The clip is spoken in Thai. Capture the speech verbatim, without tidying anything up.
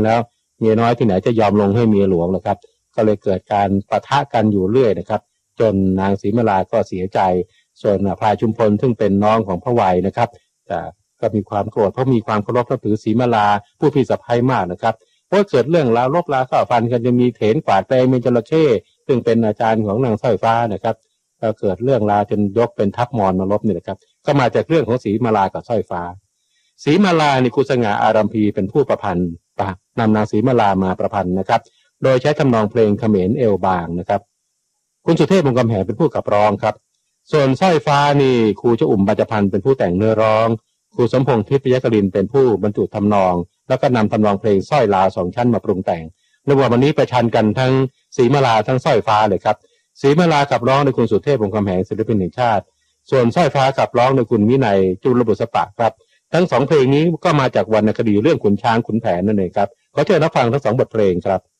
แล้วเมียน้อยที่ไหนจะยอมลงให้เมียหลวงล่ะครับก็เลยเกิดการปะทะกันอยู่เรื่อยนะครับจนนางศรีมาลาก็เสียใจส่วนพลายชุมพลซึ่งเป็นน้องของพระไวยนะครับแต่ก็มีความโกรธเพราะมีความเคารพนับถือศรีมาลาผู้พี่สะใภ้มากนะครับเพราะเกิดเรื่องราวลบราฆ่าฟันกันจะมีเถนกวาดแปลงเป็นจระเข้ซึ่งเป็นอาจารย์ของนางสร้อยฟ้านะครับก็เกิดเรื่องราวจนยกเป็นทัพมอญมาลบนี่นะครับก็มาจากเรื่องของศรีมาลากับสร้อยฟ้าศรีมาลานี่ครูสง่าอารัมพีเป็นผู้ประพันธ์นำนางศรีมาลามาประพันธ์นะครับโดยใช้ทำนองเพลงเขมรเอวบางนะครับคุณสุเทพวงศ์กำแหงเป็นผู้ขับร้องครับส่วนสร้อยฟ้านี่ครูเจ้าอุ่มปัจจพันธ์เป็นผู้แต่งเนื้อร้องครูสมพงษ์ทิพยกลินเป็นผู้บรรจุทำนองแล้วก็นำทำนองเพลงสร้อยลาสองชั้นมาปรุงแต่งในวันนี้ประชันกันทั้งศรีมาลาทั้งสร้อยฟ้าเลยครับศรีมาลาขับร้องโดยคุณสุเทพวงศ์กำแหงศิลปินแห่งชาติส่วนสร้อยฟ้าขับร้องโดยคุณวินัยจุลบุษปะครับทั้งสองเพลงนี้ก็มาจากวรรณคดีเรื่องขุนช้างขุนแผนนั่นเองครับขอเชิญรับฟังทั้งสองบทเพลงครับ